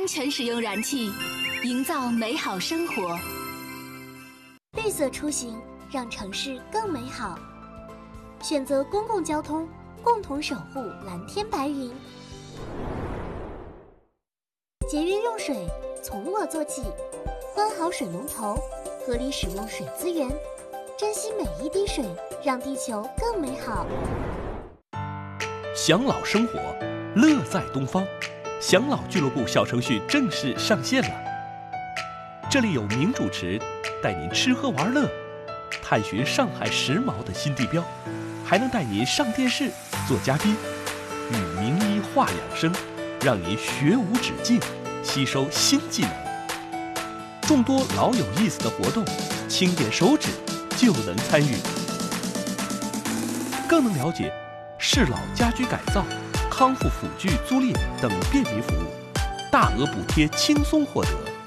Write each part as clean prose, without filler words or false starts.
安全使用燃气，营造美好生活。 绿色出行，让城市更美好。选择公共交通，共同守护蓝天白云。节约用水，从我做起。关好水龙头，合理使用水资源，珍惜每一滴水，让地球更美好。 享老生活，乐在东方。享老俱乐部小程序正式上线了。这里有名主持带您吃喝玩乐，探寻上海时髦的新地标，还能带您上电视做嘉宾，与名医话养生，让您学无止境，吸收新技能。众多老有意思的活动，轻点手指就能参与，更能了解适老家居改造、康复辅具租赁等便民服务，大额补贴轻松获得。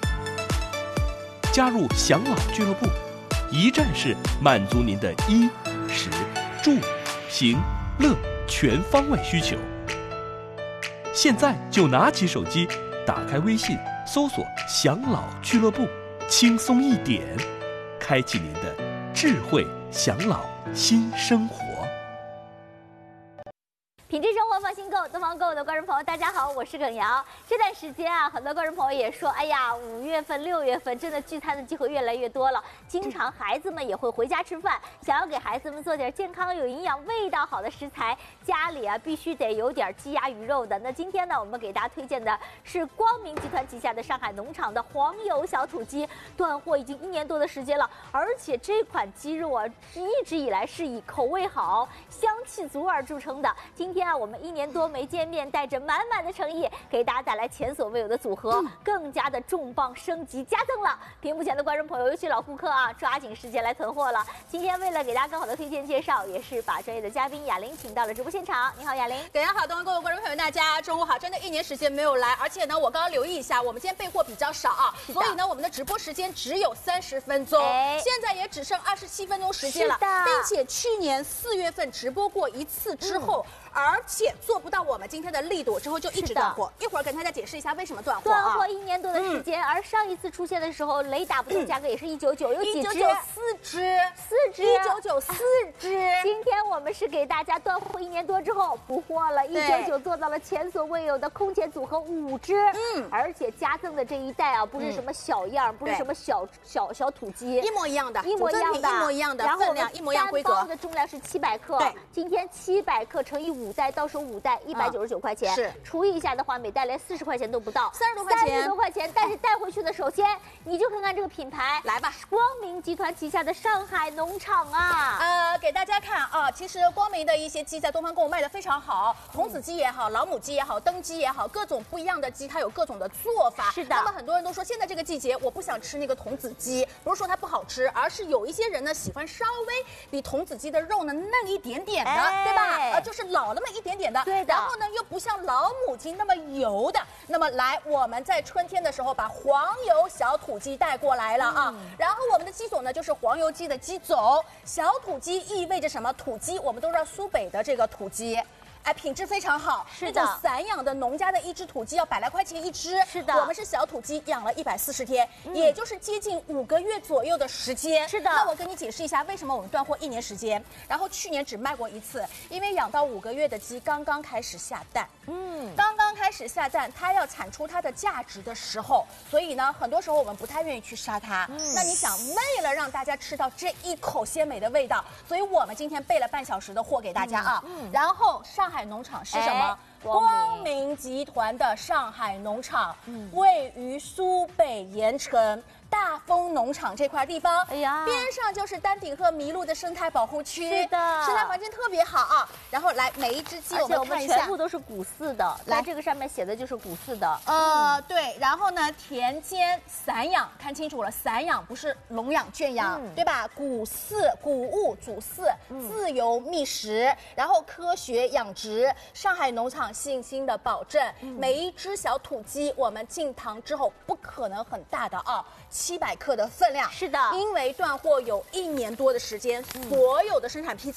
加入享老俱乐部，一站式满足您的衣、食、住、行、乐全方位需求。现在就拿起手机，打开微信，搜索享老俱乐部，轻松一点，开启您的智慧享老新生活。 品质生活放心购，东方购的观众朋友，大家好，我是耿瑶。这段时间啊，很多观众朋友也说，哎呀，5月份、6月份真的聚餐的机会越来越多了，经常孩子们也会回家吃饭，想要给孩子们做点健康、有营养、味道好的食材，家里啊必须得有点鸡鸭鱼肉的。那今天呢，我们给大家推荐的是光明集团旗下的上海农场的黄油小土鸡，断货已经1年多的时间了，而且这款鸡肉啊，一直以来是以口味好、香气足而著称的。今天啊，我们1年多没见面，带着满满的诚意，给大家带来前所未有的组合，更加的重磅升级加赠了。屏幕前的观众朋友，尤其老顾客啊，抓紧时间来囤货了。今天为了给大家更好的推荐介绍，也是把专业的嘉宾雅玲请到了直播现场。你好，雅玲。 大家好，东方购的观众朋友，大家中午好。真的1年时间没有来，而且呢，我刚刚留意一下，我们今天备货比较少啊，所以呢，我们的直播时间只有30分钟，现在也只剩27分钟时间了，并且去年4月份直播过1次之后。而且做不到我们今天的力度，之后就一直断货。一会儿跟大家解释一下为什么断货。 断货1年多的时间，而上一次出现的时候，雷打不动价格也是199，有几只 ？199 4只 ，4只 ，199 4只。 今天我们是给大家断货1年多之后补货了，199做到了前所未有的空前组合5只，而且加赠的这一袋啊，不是什么小样，不是什么小土鸡， 一模一样的， 一模一样的， 一模一样的，分量一模一样规格。 单包的重量是700克，对，今天700克乘以5袋，到手5袋199块钱，是除以一下的话，每袋连40块钱都不到 ，30多块钱 ，30多块钱。但是带回去的，首先你就看看这个品牌， 来吧， 光明集团旗下的上海农场啊， 给大家看啊，其实光明的一些鸡在东方购卖的非常好，童子鸡也好，老母鸡也好，灯鸡也好，各种不一样的鸡，它有各种的做法。 是的。 那么很多人都说，现在这个季节我不想吃那个童子鸡，不是说它不好吃，而是有一些人呢喜欢稍微比童子鸡的肉呢嫩一点点的，对吧？就是老那么一点点的。 对的。 然后呢，又不像老母鸡那么油的。那么来，我们在春天的时候把黄油小土鸡带过来了啊。然后我们的鸡种呢，就是黄油鸡的鸡种。小土鸡意味着什么？土鸡，我们都知道苏北的这个土鸡。哎，品质非常好， 是的， 那种散养的农家的一只土鸡要100来块钱一只， 是的， 我们是小土鸡养了140天，也就是接近5个月左右的时间， 是的。 那我跟你解释一下，为什么我们断货1年时间，然后去年只卖过1次，因为养到5个月的鸡刚刚开始下蛋，刚刚开始下蛋，它要产出它的价值的时候，所以呢，很多时候我们不太愿意去杀它。那你想，为了让大家吃到这一口鲜美的味道，所以我们今天备了半小时的货给大家啊，然后上海农场是什么？光明集团的上海农场，位于苏北盐城大丰农场这块地方，边上就是丹顶鹤麋鹿的生态保护区， 是的， 生态环境特别好啊。然后来每一只鸡我们看一下， 全部都是谷饲的，来这个上面写的就是谷饲的， 对。然后呢，田间散养，看清楚了，散养不是笼养圈养，对吧？谷饲，谷物主饲，自由觅食，然后科学养殖，上海农场信心的保证，每一只小土鸡我们进塘之后不可能很大的啊。700克的分量， 是的， 因为断货有1年多的时间，所有的生产批次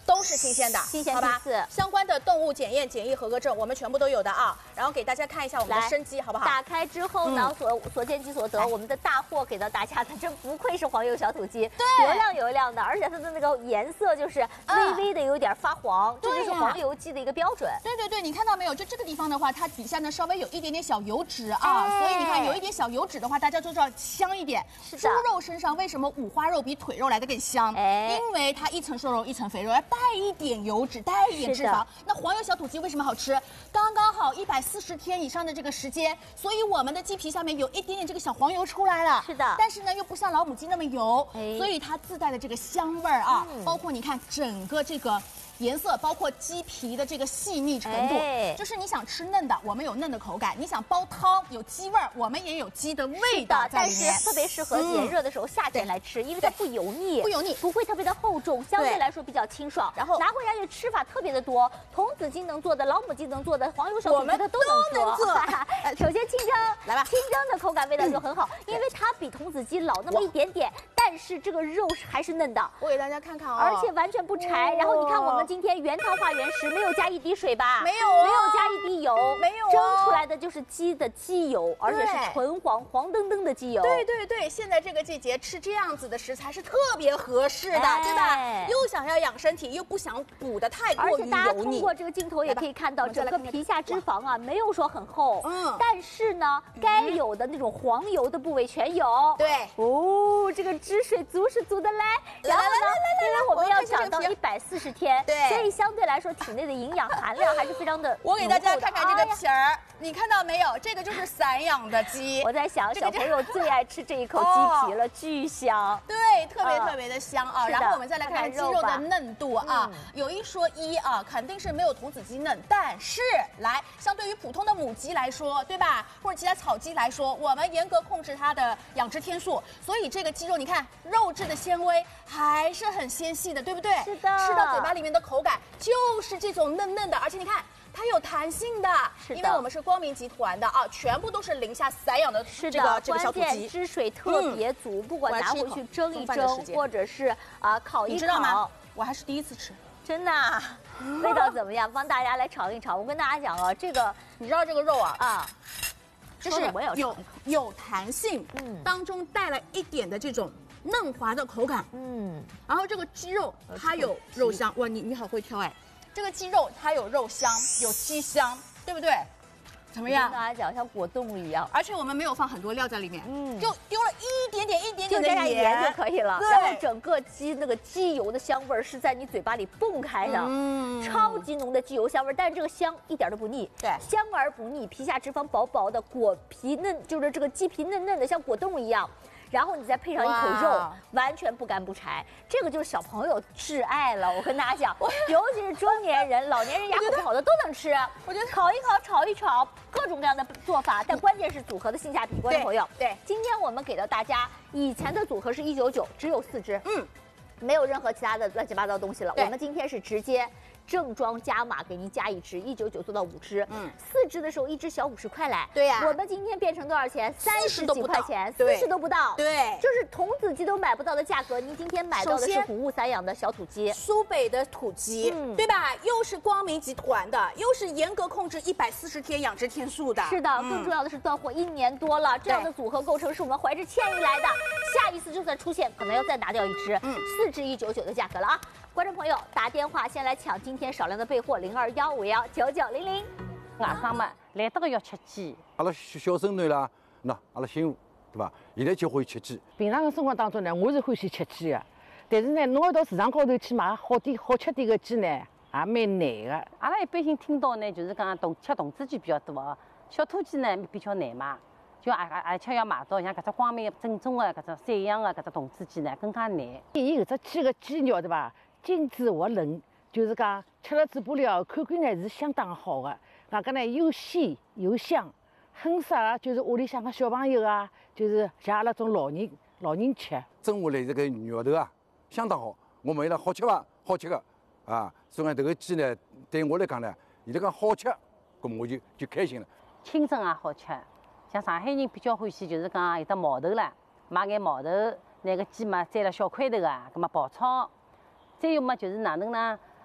都是新鲜的， 新鲜好吧批次？ 相关的动物检验检疫合格证我们全部都有的啊。然后给大家看一下我们的生机，好不好？ 打开之后呢，所见即所得，我们的大货给到大家的，真不愧是黄油小土鸡， 对， 油亮油亮的，而且它的那个颜色就是微微的有点发黄，这就是黄油鸡的一个标准。 对对对，你看到没有？就这个地方的话，它底下呢稍微有一点点小油脂啊，所以你看有一点小油脂的话，大家就知道香一点。 是的。 猪肉身上为什么五花肉比腿肉来的更香？因为它一层瘦肉一层肥肉，要带一点油脂，带一点脂肪。那黄油小土鸡为什么好吃？刚刚好140天以上的这个时间，所以我们的鸡皮下面有一点点这个小黄油出来了。 是的。 但是呢，又不像老母鸡那么油，所以它自带的这个香味儿啊，包括你看整个这个。颜色包括鸡皮的这个细腻程度，就是你想吃嫩的，我们有嫩的口感；你想煲汤有鸡味儿，我们也有鸡的味道在里面。 但是特别适合炎热的时候夏天来吃，因为它不油腻，不会特别的厚重，相对来说比较清爽。然后拿回家就吃法特别的多，童子鸡能做的，老母鸡能做的，黄油小土鸡它都能做。首先清蒸， 来吧， 清蒸的口感味道就很好，因为它比童子鸡老那么一点点，但是这个肉还是嫩的。 我给大家看看啊， 而且完全不柴。然后你看我们今天原汤化原食，没有加一滴水吧？ 没有啊， 没有加一滴油， 没有。 蒸出来的就是鸡的鸡油，而且是纯黄澄澄的鸡油。 对对对，现在这个季节吃这样子的食材是特别合适的，对吧？又想要养身体，又不想补的太过于油腻。 而且大家通过这个镜头也可以看到，整个皮下脂肪啊没有说很厚，但是呢，该有的那种黄油的部位全有。 对， 哦，这个汁水足是足的嘞。然后呢，因为我们要长到140天， 对， 所以相对来说体内的营养含量还是非常的。 我给大家看看这个皮儿，你看到没有？这个就是散养的鸡。 我在想，小朋友最爱吃这一口鸡皮了，巨香。 对，特别特别的香啊。然后我们再来看看鸡肉的嫩度啊，有一说一啊，肯定是没有童子鸡嫩，但是来，相对于普通的母鸡来说，对吧？或者其他草鸡来说，我们严格控制它的养殖天数，所以这个鸡肉你看肉质的纤维还是很纤细的，对不对？ 是的， 吃到嘴巴里面的口感就是这种嫩嫩的，而且你看。它有弹性的，因为我们是光明集团的啊，全部都是零下散养的这个小土鸡， 汁水特别足，不管拿回去蒸一蒸，或者是烤一烤， 你知道吗？我还是第一次吃， 真的，味道怎么样？帮大家来尝一尝。我跟大家讲啊，这个你知道这个肉啊，就是有弹性，当中带了一点的这种嫩滑的口感，然后这个鸡肉它有肉香，哇，你好会挑哎。这个鸡肉它有肉香，有鸡香，对不对？怎么样？ 跟大家讲，像果冻一样。 而且我们没有放很多料在里面，就丢了一点点的盐就可以了。然后整个鸡那个鸡油的香味是在你嘴巴里蹦开的，超级浓的鸡油香味，但是这个香一点都不腻， 对， 香而不腻，皮下脂肪薄薄的，果皮嫩，就是这个鸡皮嫩嫩的，像果冻一样。然后你再配上一口肉，完全不干不柴，这个就是小朋友挚爱了。我跟大家讲，尤其是中年人、老年人牙口不好的都能吃。我觉得烤一烤、炒一炒，各种各样的做法，但关键是组合的性价比。观众朋友， 对， 今天我们给到大家，以前的组合是199，只有4只，没有任何其他的乱七八糟东西了。我们今天是直接。正装加码给您加1只，199做到5只，4只的时候1只小50块来。 对呀， 我们今天变成多少钱？30几块钱，40都不到。 对， 就是童子鸡都买不到的价格，您今天买到的是谷物散养的小土鸡， 苏北的土鸡，对吧？又是光明集团的，又是严格控制140天养殖天数的。 是的，更重要的是断货1年多了，这样的组合构成是我们怀着歉意来的，下一次就算出现，可能要再拿掉1只，4只199的价格了啊！观众朋友打电话先来抢今天少量的备货，0215599900。 外甥嘛，来得个要吃鸡。 阿拉小孙囡啦，喏，阿拉媳妇，对吧？现在就会吃鸡。 平常的生活当中呢，我是欢喜吃鸡的，但是呢，侬要到市场高头去买好吃点的鸡呢，也蛮难的。阿拉一般性听到呢，就是讲吃童子鸡比较多哦，小土鸡呢比较难买。就而且要买到像搿只光明正宗的搿只散养的搿只童子鸡呢，更加难。伊搿只鸡的鸡肉对伐？精致滑嫩，就是讲吃了嘴巴里哦，口感呢是相当好的。外加呢又鲜又香，很适合就是屋里向个小朋友啊，就是像阿拉种老人吃。 蒸下来这个肉头啊，相当好。我问伊拉好吃伐？好吃个啊，所以这个鸡呢，对我来讲呢，伊拉讲好吃，咁我就开心了。 清蒸也好吃，像上海人比较欢喜，就是讲有得毛头啦，买眼毛头，拿个鸡嘛摘了小块头啊，咁么爆炒。再有嘛，就是哪能呢？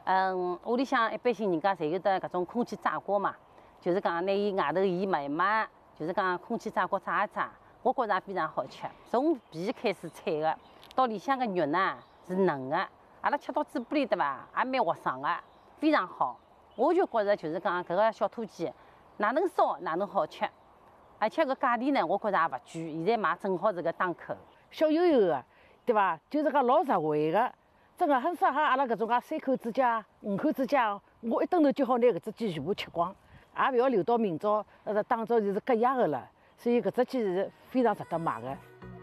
屋里向一般性人家侪有得搿种空气炸锅嘛，就是讲拿伊外头盐抹一抹，就是讲空气炸锅炸一炸，我觉着也非常好吃。从皮开始脆的，到里向个肉呢是嫩的，阿拉吃到嘴巴里对伐，也蛮滑爽的，非常好。我就觉着就是讲搿个小土鸡哪能烧哪能好吃，而且搿价钿呢，我觉着也勿贵，现在买正好是个档口，小油油的，对伐？就是讲老实惠的。真的很少哈，阿拉搿种介3口之家、5口之家，我一顿头就好拿搿只鸡全部吃光，也勿要留到明朝，当做就是隔夜的了。所以搿只鸡是非常值得买的。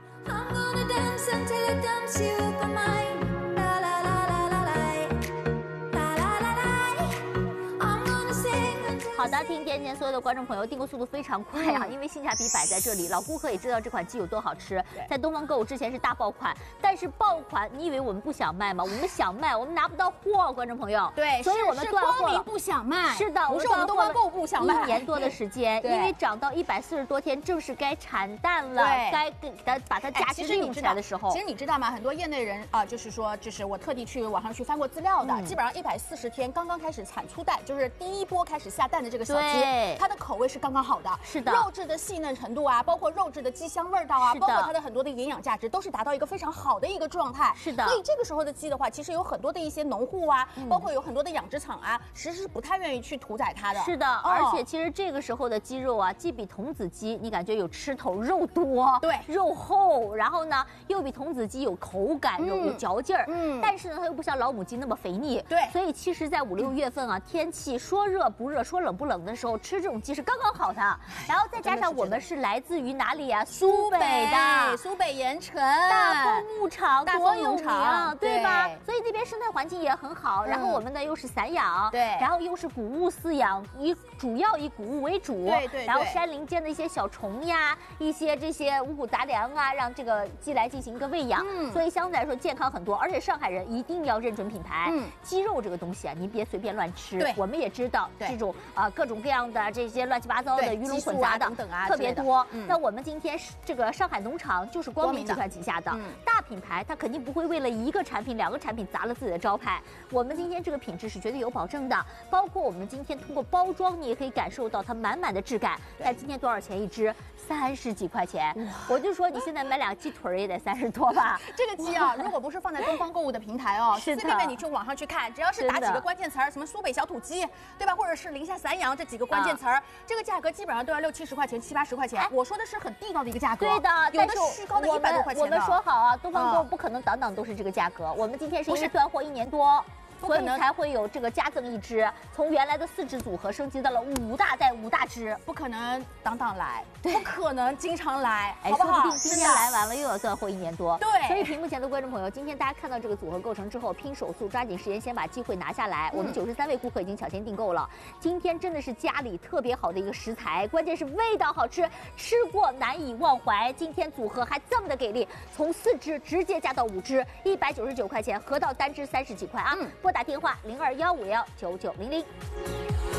好的，听今天所有的观众朋友订购速度非常快啊，因为性价比摆在这里。老顾客也知道这款鸡有多好吃，在东方购物之前是大爆款，但是爆款你以为我们不想卖吗？我们想卖，我们拿不到货，观众朋友。 对， 所以我们断货了。 光明不想卖， 是的， 不是我们东方购物不想卖。 1年多的时间，因为涨到140多天，正是该产蛋了，该给它把它价值利用起来的时候。 其实你知道吗？很多业内人啊，就是说，就是我特地去网上去翻过资料的，基本上140天刚刚开始产出蛋，就是第一波开始下蛋的这个小鸡。它的口味是刚刚好的， 是的， 肉质的细嫩程度啊，包括肉质的鸡香味道啊，包括它的很多的营养价值，都是达到一个非常好的一个状态。 是的， 所以这个时候的鸡的话，其实有很多的一些农户啊，包括有很多的养殖场啊，其实是不太愿意去屠宰它的。 是的，而且其实这个时候的鸡肉啊，既比童子鸡你感觉有吃头，肉多， 对， 肉厚，然后呢又比童子鸡有口感，有嚼劲儿，但是呢它又不像老母鸡那么肥腻， 对， 所以其实，在5、6月份啊，天气说热不热，说冷不冷的时候，吃这种鸡是刚刚好的。然后再加上我们是来自于哪里呀？苏北的， 苏北盐城大丰牧场，多有名啊，对吧？所以那边生态环境也很好。然后我们呢又是散养， 对， 然后又是谷物饲养，主要以谷物为主， 对。 然后山林间的一些小虫呀，一些这些五谷杂粮啊，让这个鸡来进行一个喂养，所以相对来说健康很多。而且上海人一定要认准品牌，鸡肉这个东西啊，你别随便乱吃。 对， 我们也知道这种各种各样的这些乱七八糟的鱼龙混杂的等等啊特别多。那我们今天这个上海农场就是光明集团旗下的大品牌，它肯定不会为了一个产品、2个产品砸了自己的招牌。我们今天这个品质是绝对有保证的，包括我们今天通过包装，你也可以感受到它满满的质感。但今天多少钱一只？30几块钱，我就说你现在买2个鸡腿也得30多吧。 这个鸡啊，如果不是放在东方购物的平台哦，随便你去网上去看，只要是打几个关键词儿，什么苏北小土鸡，对吧？或者是宁夏散养这几个关键词儿，这个价格基本上都要60、70块钱、70、80块钱。我说的是很地道的一个价格， 对的， 有的虚高的100多块钱。 我们说好啊，东方购物不可能档档都是这个价格。我们今天是因为断货1年多。所以才会有这个加赠一只，从原来的4只组合升级到了5大袋5大只， 不可能档档来，不可能经常来， 好不好？说不定今天来完了又要断货1年多。 对， 所以屏幕前的观众朋友，今天大家看到这个组合构成之后，拼手速，抓紧时间先把机会拿下来。我们93位顾客已经抢先订购了。今天真的是家里特别好的一个食材，关键是味道好吃，吃过难以忘怀。今天组合还这么的给力，从4只直接加到5只，199块钱，合到单只30几块啊！拨打电话0215199900。